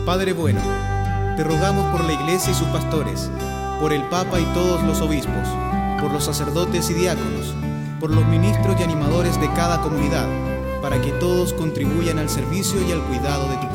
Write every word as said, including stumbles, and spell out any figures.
Padre bueno, te rogamos por la Iglesia y sus pastores, por el Papa y todos los obispos, por los sacerdotes y diáconos, por los ministros y animadores de cada comunidad, para que todos contribuyan al servicio y al cuidado de tu